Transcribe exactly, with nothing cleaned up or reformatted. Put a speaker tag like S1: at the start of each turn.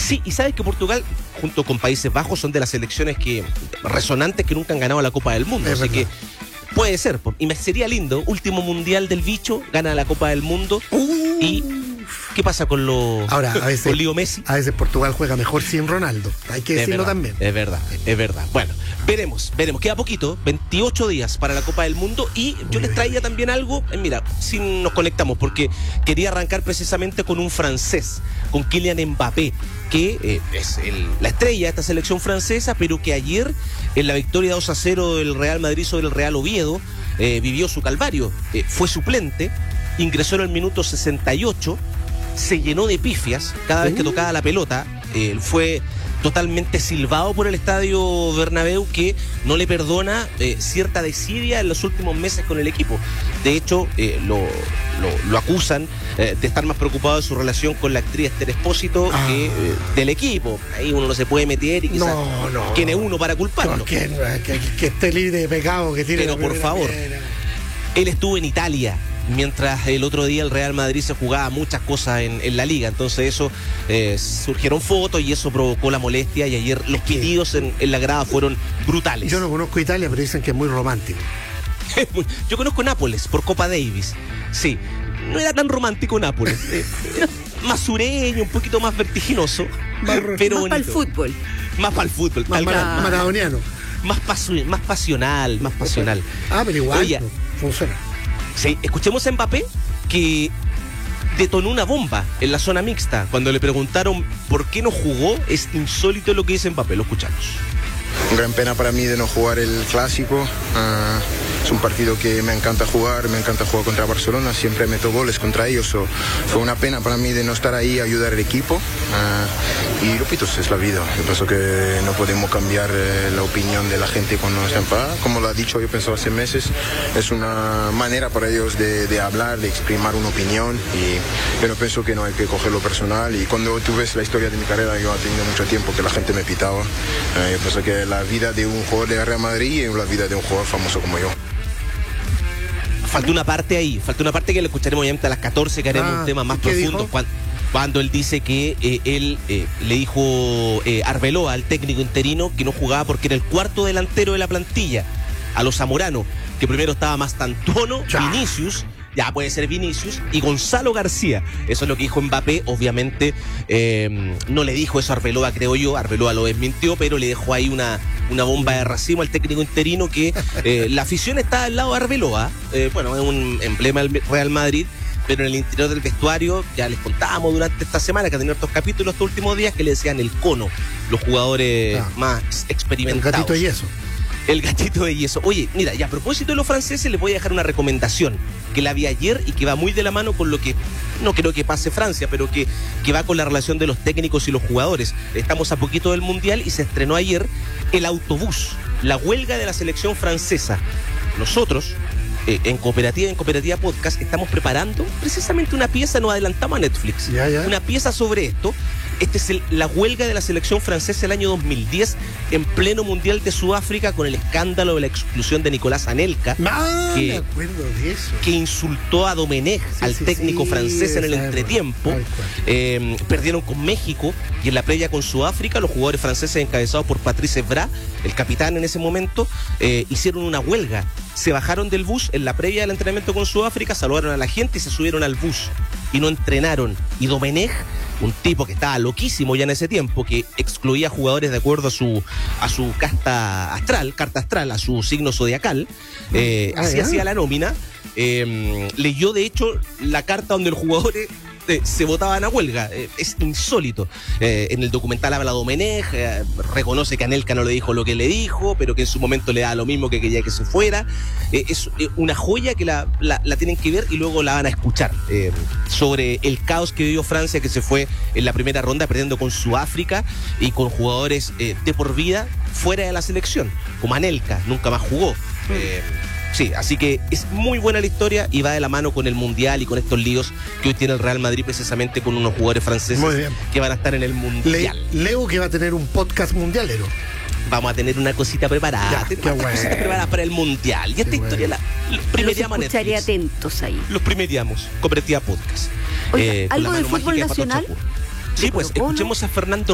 S1: Sí, y sabes que Portugal, junto con Países Bajos, son de las selecciones que resonantes que nunca han ganado la Copa del Mundo.
S2: Es
S1: así
S2: verdad.
S1: que puede ser. Y me sería lindo, último mundial del bicho, gana la Copa del Mundo.
S2: Uh.
S1: ¿Y qué pasa con los
S2: Ahora, a veces,
S1: con Leo Messi?
S2: a veces Portugal juega mejor sin Ronaldo. Hay que
S1: Es
S2: decirlo
S1: verdad,
S2: también.
S1: Es verdad, es verdad. Bueno, veremos, veremos. Queda poquito, veintiocho días para la Copa del Mundo. Y yo les traía también algo, eh, mira, si nos conectamos, porque quería arrancar precisamente con un francés, con Kylian Mbappé, que eh, es el- la estrella de esta selección francesa, pero que ayer, en la victoria dos a cero del Real Madrid sobre el Real Oviedo, eh, vivió su calvario. Eh, fue suplente, ingresó en el minuto sesenta y ocho, se llenó de pifias cada vez que tocaba la pelota. Eh, fue totalmente silbado por el Estadio Bernabéu, que no le perdona eh, cierta desidia en los últimos meses con el equipo. De hecho, eh, lo, lo, lo acusan eh, de estar más preocupado de su relación con la actriz Esther Expósito
S2: Ah.
S1: que eh, del equipo. Ahí uno no se puede meter y quizás
S2: No, no.
S1: quién es uno para culparlo.
S2: No, que, que, que esté libre de pecado, que tiene
S1: Pero
S2: la
S1: por
S2: primera
S1: favor.
S2: piedra.
S1: Él estuvo en Italia, mientras el otro día el Real Madrid se jugaba muchas cosas en, en la liga. Entonces eso, eh, surgieron fotos y eso provocó la molestia, y ayer los pitidos en, en la grada fueron brutales.
S2: Yo no conozco Italia, pero dicen que es muy romántico.
S1: Yo conozco Nápoles por Copa Davis. Sí, no era tan romántico Nápoles. eh, era más sureño, un poquito más vertiginoso,
S2: Más-
S1: pero
S3: Más para el
S1: bonito.
S3: fútbol.
S1: Más para el fútbol,
S2: Más
S1: tal
S2: mara-
S1: cual.
S2: maradoniano.
S1: más, pasu- más pasional, más pasional.
S2: Ah, pero igual
S1: Oye,
S2: pues, funciona.
S1: sí, escuchemos a Mbappé, que detonó una bomba en la zona mixta. Cuando le preguntaron por qué no jugó, es insólito lo que dice Mbappé. Lo escuchamos.
S4: Gran pena para mí de no jugar el clásico. Ah, es un partido que me encanta jugar, me encanta jugar contra Barcelona, siempre meto goles contra ellos. So, fue una pena para mí de no estar ahí a ayudar al equipo. Ah, y repito, es la vida. Yo pienso que no podemos cambiar eh, la opinión de la gente cuando está enfadada. Como lo ha dicho, yo pienso hace meses, es una manera para ellos de, de hablar, de exprimir una opinión. Y yo no pienso que no hay que cogerlo personal. Y cuando tú ves la historia de mi carrera, yo he tenido mucho tiempo que la gente me pitaba. Eh, yo pienso que la vida de un jugador de Real Madrid es la vida de un jugador famoso como yo.
S1: Falta una parte ahí, falta una parte que le escucharemos obviamente a las catorce, que haremos
S2: Ah,
S1: un tema más
S2: ¿qué
S1: profundo.
S2: dijo?
S1: Cuando, cuando él dice que eh, él eh, le dijo eh, Arbeloa, al técnico interino, que no jugaba porque era el cuarto delantero de la plantilla. A los Zamorano, que primero estaba Mastantuono,
S2: Ya.
S1: Vinicius, ya puede ser Vinicius, y Gonzalo García. Eso es lo que dijo Mbappé. Obviamente eh, no le dijo eso a Arbeloa, creo yo. Arbeloa lo desmintió, pero le dejó ahí una, una bomba de racimo al técnico interino, que eh, la afición está al lado de Arbeloa. Eh, bueno, es un emblema del Real Madrid, pero en el interior del vestuario, ya les contábamos durante esta semana, que ha tenido estos capítulos estos últimos días, que le decían el cono, los jugadores
S2: Ah.
S1: más
S2: El
S1: experimentados.
S2: gatito y eso.
S1: El gatito de yeso. Oye, mira, y a propósito de los franceses, les voy a dejar una recomendación que la vi ayer y que va muy de la mano con lo que no creo que pase Francia, pero que, que va con la relación de los técnicos y los jugadores. Estamos a poquito del Mundial y se estrenó ayer el autobús, la huelga de la selección francesa. Nosotros, eh, en Cooperativa, en Cooperativa Podcast, estamos preparando precisamente una pieza, nos adelantamos a Netflix,
S2: Ya, ya.
S1: una pieza sobre esto. Este es el- la huelga de la selección francesa el año dos mil diez, en pleno Mundial de Sudáfrica, con el escándalo de la exclusión de Nicolás Anelka,
S2: Ah,
S1: que-
S2: me acuerdo de eso.
S1: que insultó a Domenech,
S2: Sí,
S1: al
S2: sí,
S1: técnico
S2: sí,
S1: francés, en el
S2: esa época,
S1: entretiempo.
S2: tal cual.
S1: Eh, perdieron con México, y en la previa con Sudáfrica, los jugadores franceses encabezados por Patrice Evra, el capitán en ese momento, eh, hicieron una huelga. Se bajaron del bus en la previa del entrenamiento con Sudáfrica, saludaron a la gente y se subieron al bus. Y no entrenaron. Y Domenech, un tipo que estaba loquísimo ya en ese tiempo, que excluía jugadores de acuerdo a su a su casta astral, carta astral, a su signo zodiacal, eh,
S2: Ah,
S1: así
S2: ya.
S1: hacía la nómina. Eh, leyó de hecho la carta donde los jugadores eh, se votaban a huelga. Eh, es insólito. Eh, en el documental habla Domenech, eh, reconoce que Anelka no le dijo lo que le dijo, pero que en su momento le da lo mismo, que quería que se fuera. Eh, es eh, una joya que la, la, la tienen que ver y luego la van a escuchar, eh, sobre el caos que vivió Francia, que se fue en la primera ronda perdiendo con Sudáfrica y con jugadores eh, de por vida fuera de la selección, como Anelka, nunca más jugó. Eh, Sí, así que es muy buena la historia y va de la mano con el Mundial y con estos líos que hoy tiene el Real Madrid, precisamente con unos jugadores franceses
S2: Muy bien.
S1: que van a estar en el
S2: Le-
S1: Mundial.
S2: leo que va a tener un podcast mundialero.
S1: Vamos a tener una cosita preparada,
S2: Ya,
S1: tenemos
S2: qué
S1: unas
S2: bueno.
S1: cositas preparadas para el Mundial. Y esta
S2: Qué
S1: historia
S2: bueno.
S1: la, la
S3: Los
S1: primeriamos a
S3: escucharé
S1: Netflix.
S3: atentos ahí.
S1: Los primeriamos, Cooperativa Podcast.
S3: Oiga,
S1: con
S3: ¿algo
S1: la
S3: de
S1: mano
S3: fútbol
S1: mágica de Pato
S3: nacional?
S1: Chapur. Sí,
S3: ¿De
S1: pues
S3: Colo-Colo?
S1: escuchemos a Fernando